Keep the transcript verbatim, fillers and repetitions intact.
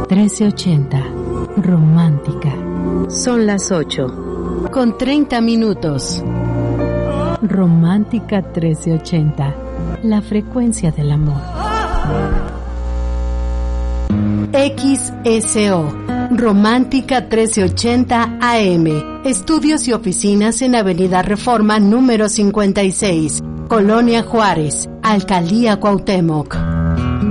trece ochenta, romántica. Son las ocho, con treinta minutos. Romántica trece ochenta, la frecuencia del amor. X S O, Romántica trece ochenta A M, estudios y oficinas en Avenida Reforma número cincuenta y seis, Colonia Juárez, Alcaldía Cuauhtémoc.